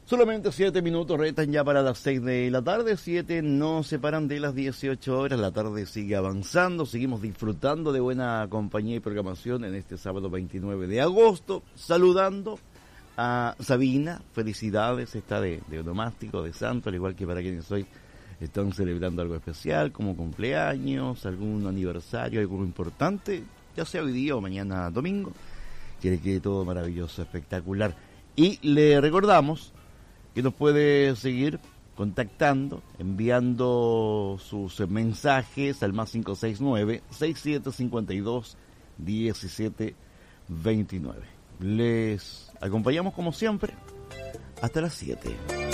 Solamente 7 minutos restan ya para las 6 de la tarde. 7 no separan de las 18 horas. La tarde sigue avanzando. Seguimos disfrutando de buena compañía y programación en este sábado 29 de agosto. Saludando a Sabina. Felicidades. Está de onomástico, de santo, al igual que para quienes hoy están celebrando algo especial, como cumpleaños, algún aniversario, algo importante, ya sea hoy día o mañana domingo. Que le quede todo maravilloso, espectacular. Y le recordamos que nos puede seguir contactando, enviando sus mensajes al más 569-6752-1729. Les acompañamos como siempre hasta las 7.